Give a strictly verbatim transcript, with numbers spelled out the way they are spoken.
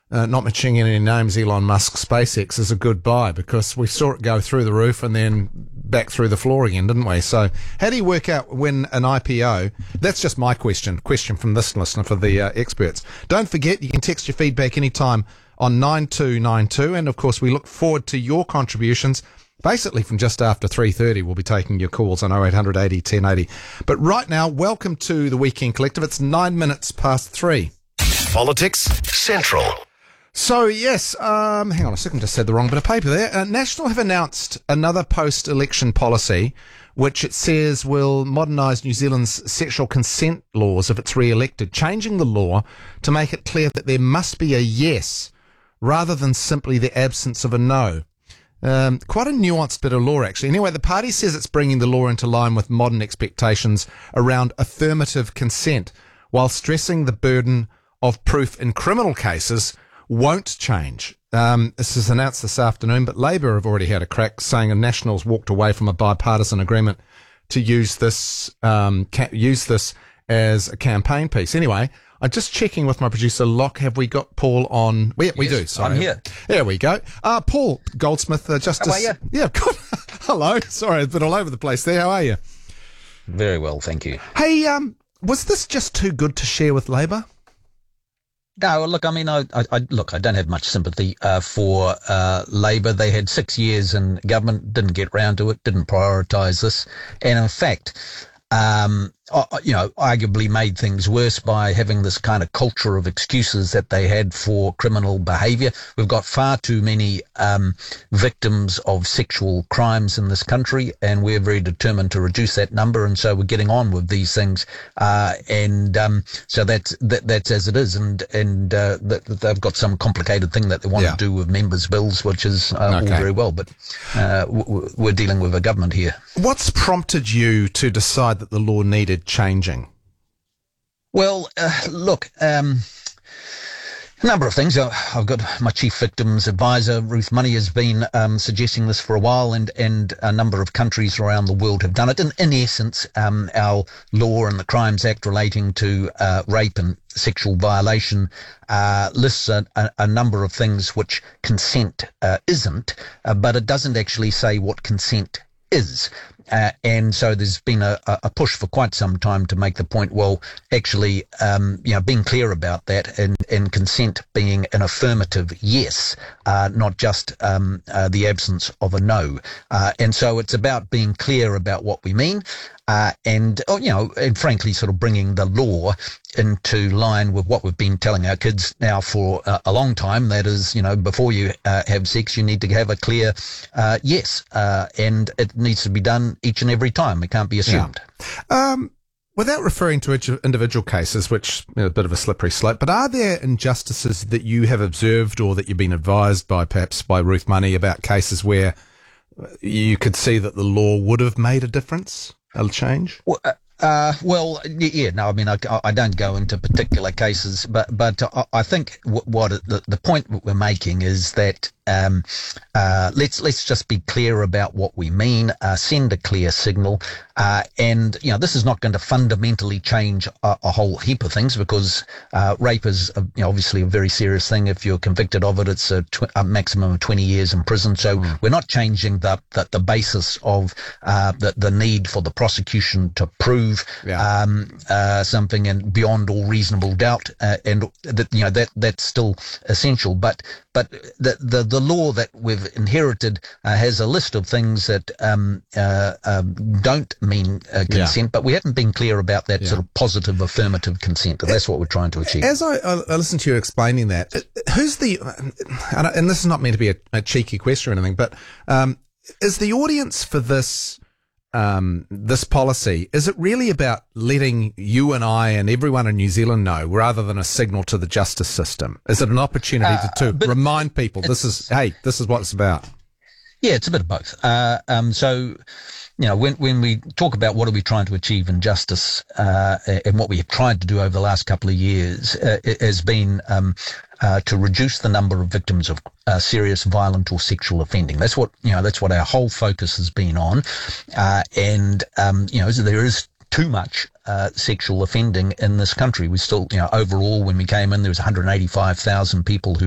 uh, not mentioning any names, Elon Musk, SpaceX, is a good buy because we saw it go through the roof and then back through the floor again, didn't we? So how do you work out when an I P O, that's just my question, question from this listener for the uh, experts. Don't forget, you can text your feedback anytime on nine two nine two, and of course we look forward to your contributions. Basically from just after three thirty we'll be taking your calls on oh eight hundred eighty ten eighty. But right now, welcome to the Weekend Collective. It's nine minutes past three. Politics Central. So, yes, um, hang on a second, just said the wrong bit of paper there. Uh, National have announced another post-election policy which it says will modernise New Zealand's sexual consent laws if it's re-elected, changing the law to make it clear that there must be a yes rather than simply the absence of a no. Um, quite a nuanced bit of law, actually. Anyway, the party says it's bringing the law into line with modern expectations around affirmative consent, while stressing the burden of proof in criminal cases won't change. Um, this is announced this afternoon, but Labour have already had a crack, saying the Nationals walked away from a bipartisan agreement to use this um, ca- use this as a campaign piece. Anyway, I'm just checking with my producer, Locke. Have we got Paul on? We, we yes, do. Sorry. I'm here. There we go. Uh, Paul Goldsmith, uh, Justice. How are you? Yeah, good. Hello. Sorry, I've been all over the place there. How are you? Very well, thank you. Hey, um, was this just too good to share with Labour? No, look, I mean, I, I, I look, I don't have much sympathy uh, for uh, Labour. They had six years in government, didn't get round to it, didn't prioritise this, and in fact, um, you know, arguably made things worse by having this kind of culture of excuses that they had for criminal behaviour. We've got far too many um, victims of sexual crimes in this country, and we're very determined to reduce that number, and so we're getting on with these things. Uh, and um, so that's, that, that's as it is, and, and uh, they've got some complicated thing that they want yeah. to do with members' bills, which is uh, okay. all very well, but uh, we're dealing with a government here. What's prompted you to decide that the law needed changing? Well, uh, look, um, a number of things. I've got my chief victims advisor, Ruth Money, has been um, suggesting this for a while, and, and a number of countries around the world have done it. In, in essence, um, our law and the Crimes Act relating to uh, rape and sexual violation uh, lists a, a, a number of things which consent uh, isn't, uh, but it doesn't actually say what consent is. Uh, and so there's been a, a push for quite some time to make the point, well, actually, um, you know, being clear about that, and, and consent being an affirmative yes, uh, not just um, uh, the absence of a no. Uh, and so it's about being clear about what we mean. Uh, and, oh, you know, and frankly, sort of bringing the law into line with what we've been telling our kids now for uh, a long time. That is, you know, before you uh, have sex, you need to have a clear uh, yes, uh, and it needs to be done each and every time. It can't be assumed. Yeah. Um, without referring to each individual cases, which is a bit of a slippery slope, but are there injustices that you have observed or that you've been advised by, perhaps by Ruth Money, about cases where you could see that the law would have made a difference? A change? Well, uh, uh, well, yeah, no, I mean, I, I don't go into particular cases, but but I, I think w- what the, the point we're making is that um, uh, let's let's just be clear about what we mean, uh, send a clear signal, uh, and you know, this is not going to fundamentally change a, a whole heap of things, because uh, rape is a, you know, obviously a very serious thing. If you're convicted of it, it's a, tw- a maximum of twenty years in prison. So mm. we're not changing the the, the basis of uh, the the need for the prosecution to prove yeah. um, uh, something and beyond all reasonable doubt, uh, and that you know that that's still essential. But but the the, the law that we've inherited uh, has a list of things that um, uh, um, don't mean uh, consent, yeah. but we haven't been clear about that yeah. sort of positive affirmative consent. That's what we're trying to achieve. As I, I listen to you explaining that, who's the, and this is not meant to be a, a cheeky question or anything, but um, is the audience for this um, this policy, is it really about letting you and I and everyone in New Zealand know, rather than a signal to the justice system? Is it an opportunity uh, to, to remind people this is, hey, this is what it's about? Yeah, it's a bit of both. Uh, um, so, you know, when when we talk about what are we trying to achieve in justice, uh, and what we have tried to do over the last couple of years, uh, it has been um, uh, to reduce the number of victims of uh, serious violent or sexual offending. That's what, you know, that's what our whole focus has been on. Uh, and, um, you know, so there is too much uh, sexual offending in this country. We still, you know, overall, when we came in, there was one hundred eighty-five thousand people who